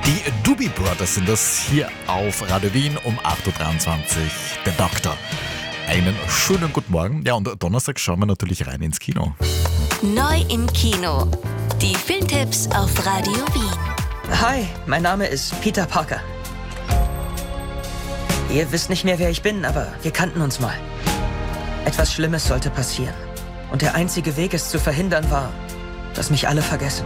Die Doobie Brothers sind das hier auf Radio Wien um 8.23 Uhr. Der Doktor. Einen schönen guten Morgen. Ja, und Donnerstag schauen wir natürlich rein ins Kino. Neu im Kino. Die Filmtipps auf Radio Wien. Hi, mein Name ist Peter Parker. Ihr wisst nicht mehr, wer ich bin, aber wir kannten uns mal. Etwas Schlimmes sollte passieren. Und der einzige Weg, es zu verhindern, war, dass mich alle vergessen.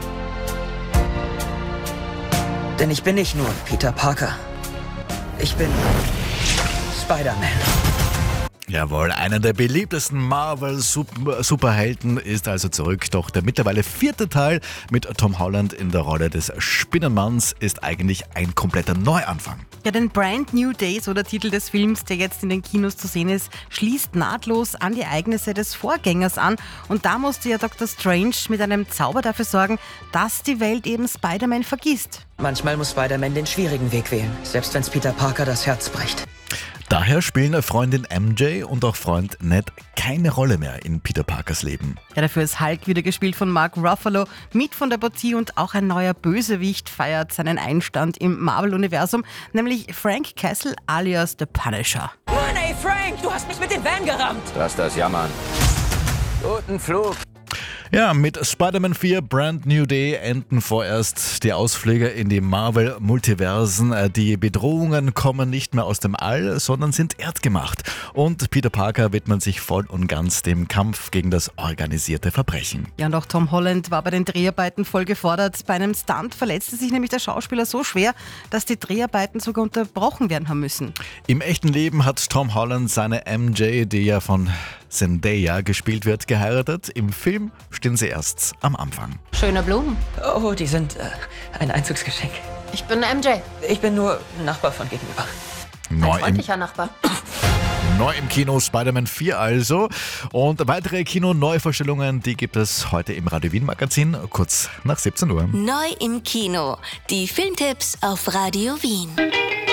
Denn ich bin nicht nur Peter Parker. Ich bin Spider-Man. Jawohl, einer der beliebtesten Marvel-Superhelden ist also zurück. Doch der mittlerweile 4. Teil mit Tom Holland in der Rolle des Spinnenmanns ist eigentlich ein kompletter Neuanfang. Ja, denn Brand New Day, so der Titel des Films, der jetzt in den Kinos zu sehen ist, schließt nahtlos an die Ereignisse des Vorgängers an. Und da musste ja Dr. Strange mit einem Zauber dafür sorgen, dass die Welt eben Spider-Man vergisst. Manchmal muss Spider-Man den schwierigen Weg wählen, selbst wenn es Peter Parker das Herz bricht. Daher spielen Freundin MJ und auch Freund Ned keine Rolle mehr in Peter Parkers Leben. Ja, dafür ist Hulk wieder gespielt von Mark Ruffalo, mit von der Partie, und auch ein neuer Bösewicht feiert seinen Einstand im Marvel-Universum, nämlich Frank Castle alias The Punisher. Mann, ey Frank, du hast mich mit dem Van gerammt. Lass das jammern. Guten Flug. Ja, mit Spider-Man 4 Brand New Day enden vorerst die Ausflüge in die Marvel-Multiversen. Die Bedrohungen kommen nicht mehr aus dem All, sondern sind erdgemacht. Und Peter Parker widmet sich voll und ganz dem Kampf gegen das organisierte Verbrechen. Ja, und auch Tom Holland war bei den Dreharbeiten voll gefordert. Bei einem Stunt verletzte sich nämlich der Schauspieler so schwer, dass die Dreharbeiten sogar unterbrochen werden haben müssen. Im echten Leben hat Tom Holland seine MJ, die ja von Zendaya gespielt wird, geheiratet. Im Film stehen sie erst am Anfang. Schöne Blumen. Oh, die sind ein Einzugsgeschenk. Ich bin MJ. Ich bin nur Nachbar von gegenüber. Neu Ein im, freundlicher Nachbar. neu im Kino Spider-Man 4 also. Und weitere Kino-Neuvorstellungen, die gibt es heute im Radio Wien Magazin, kurz nach 17 Uhr. Neu im Kino. Die Filmtipps auf Radio Wien.